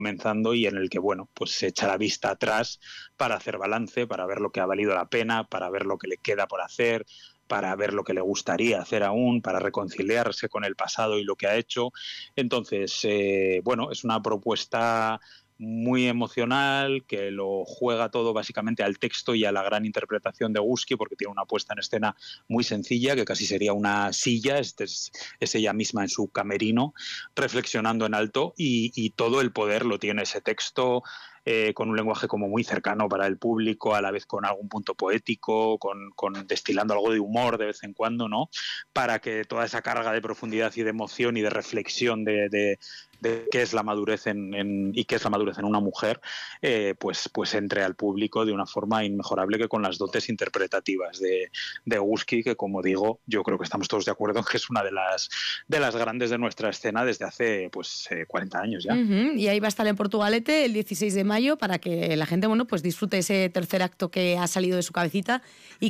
comenzando y en el que, bueno, pues se echa la vista atrás para hacer balance, para ver lo que ha valido la pena, para ver lo que le queda por hacer, para ver lo que le gustaría hacer aún, para reconciliarse con el pasado y lo que ha hecho. Entonces, bueno, es una propuesta muy emocional, que lo juega todo básicamente al texto y a la gran interpretación de Gusky, porque tiene una puesta en escena muy sencilla, que casi sería una silla, es ella misma en su camerino, reflexionando en alto, y todo el poder lo tiene ese texto, con un lenguaje como muy cercano para el público, a la vez con algún punto poético, con destilando algo de humor de vez en cuando, ¿no? Para que toda esa carga de profundidad y de emoción y de reflexión de qué es la madurez y qué es la madurez en una mujer, pues entre al público de una forma inmejorable, que con las dotes interpretativas de Gusky, que, como digo, yo creo que estamos todos de acuerdo en que es una de las grandes de nuestra escena desde hace 40 años ya. Y ahí va a estar en Portugalete el 16 de mayo para que la gente, bueno, pues disfrute ese tercer acto que ha salido de su cabecita y